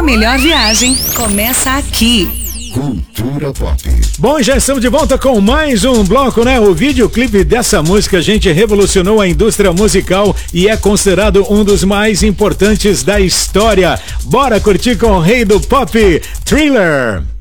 melhor viagem começa aqui. Cultura Pop. Bom, já estamos de volta com mais um bloco, né? O videoclipe dessa música, gente, revolucionou a indústria musical e é considerado um dos mais importantes da história. Bora curtir com o rei do pop, Thriller.